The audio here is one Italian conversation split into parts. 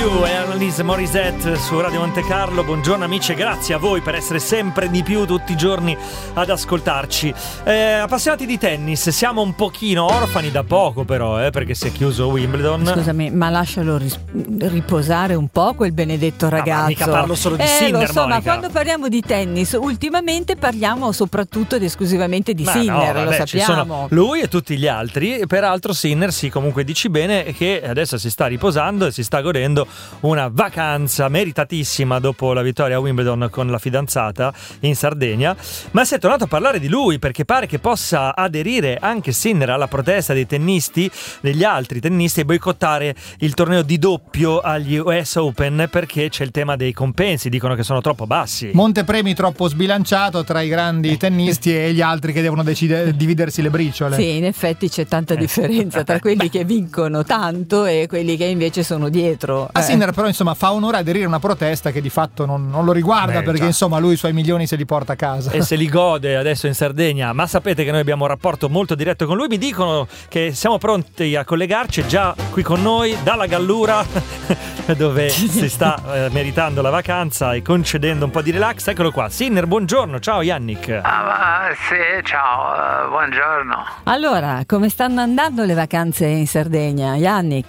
You e Alanis Morissette su Radio Monte Carlo. Buongiorno amici e grazie a voi per essere sempre di più tutti i giorni ad ascoltarci. Appassionati di tennis, siamo un pochino orfani da poco però, perché si è chiuso Wimbledon. Scusami, ma lascialo riposare un po' quel benedetto ragazzo. Ma mica parlo solo di Sinner, lo so, Monica. ma quando parliamo di tennis ultimamente parliamo soprattutto ed esclusivamente di Sinner, no, lo sappiamo. Ci sono lui e tutti gli altri. Peraltro Sinner, sì, comunque dici bene, che adesso si sta riposando e si sta godendo una vacanza meritatissima dopo la vittoria a Wimbledon con la fidanzata in Sardegna. Ma si è tornato a parlare di lui perché pare che possa aderire anche Sinner alla protesta dei tennisti, degli altri tennisti, e boicottare il torneo di doppio agli US Open perché c'è il tema dei compensi, dicono che sono troppo bassi. Montepremi troppo sbilanciato tra i grandi tennisti e gli altri che devono dividersi le briciole. Sì, in effetti c'è tanta differenza tra quelli che vincono tanto e quelli che invece sono dietro. A Sinner però insomma fa onore aderire a una protesta che di fatto non lo riguarda, perché insomma lui i suoi milioni se li porta a casa e se li gode adesso in Sardegna. Ma sapete che noi abbiamo un rapporto molto diretto con lui. Mi dicono che siamo pronti a collegarci già qui con noi dalla Gallura dove si sta meritando la vacanza e concedendo un po' di relax. Eccolo qua, Sinner, buongiorno, ciao Yannick. Sì, ciao, buongiorno. Allora, come stanno andando le vacanze in Sardegna, Yannick?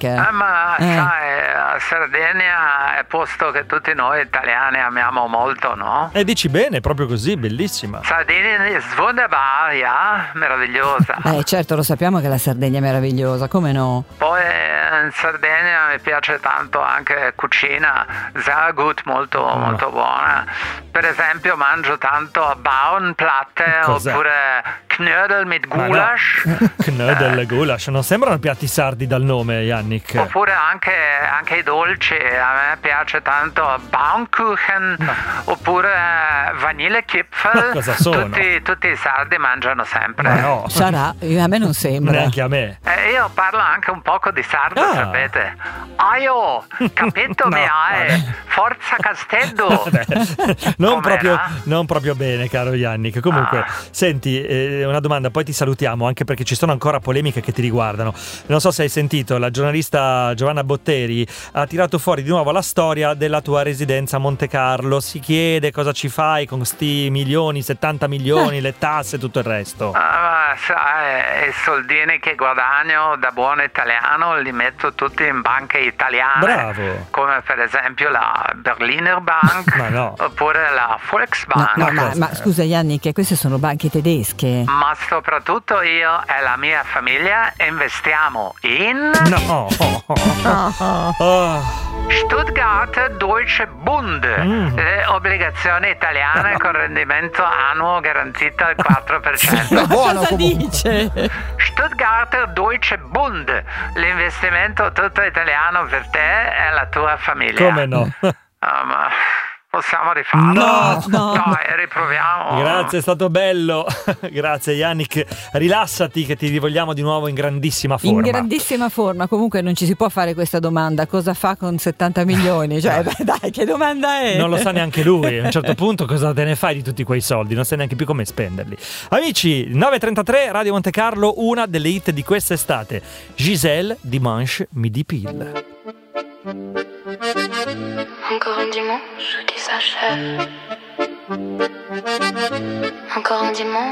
Sai, Sardegna è posto che tutti noi italiani amiamo molto, no? E dici bene, proprio così, bellissima. Sardegna è wunderbar, ja? Meravigliosa. Certo, lo sappiamo che la Sardegna è meravigliosa, come no? Poi in Sardegna mi piace tanto anche cucina, sehr gut, molto buona. Per esempio mangio tanto Bauernplatte oppure Knödel mit Gulasch. No. Knödel e Gulasch non sembrano piatti sardi dal nome, Yannick. Oppure anche i dolci, a me piace tanto Baumkuchen, oppure Vanillekipferl. Cosa sono? Tutti i sardi mangiano sempre. Ma no. Sarà, a me non sembra. Neanche a me. Io parlo anche un poco di sardo, sapete? Aio, capito mi hai? Forza Castello. non proprio bene, caro Yannick. Comunque, senti, una domanda, poi ti salutiamo, anche perché ci sono ancora polemiche che ti riguardano. Non so se hai sentito, la giornalista Giovanna Botteri ha tirato fuori di nuovo la storia della tua residenza a Monte Carlo. Si chiede cosa ci fai con sti milioni, 70 milioni, le tasse e tutto il resto. Sai, i soldini che guadagno da buon italiano li metto tutti in banche italiane. Bravo. Come per esempio la Berliner Bank. Ma no. Oppure la Volksbank. Ma scusa Yannick, queste sono banche tedesche. Ma soprattutto io e la mia famiglia investiamo in Stuttgart Deutsche Bund, le obbligazioni italiane con rendimento annuo garantito al 4%. Cosa dice? Stuttgart Deutsche Bund, l'investimento tutto italiano per te e la tua famiglia. Come no? Ma possiamo rifarlo? No. Dai, riproviamo. Grazie, è stato bello. Grazie Yannick, rilassati che ti rivogliamo di nuovo in grandissima forma. In grandissima forma. Comunque non ci si può fare questa domanda: cosa fa con 70 milioni? Cioè, dai, che domanda è? Non lo sa neanche lui. A un certo punto cosa te ne fai di tutti quei soldi? Non sai neanche più come spenderli. Amici, 9.33 Radio Monte Carlo, una delle hit di quest'estate, Gisèle Dimanche Midi Pile. Encore un dimanche qui s'achève. Encore un dimanche